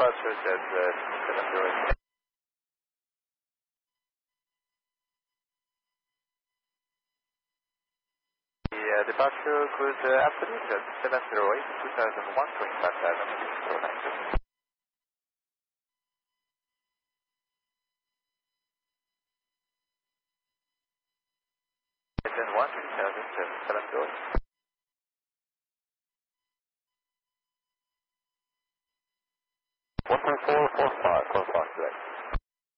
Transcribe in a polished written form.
departure jet 708. Departure good afternoon, jet 708, 2001, going back to Adam 6092. Gen 1, 3000, jet 708. 1.445, 45 today.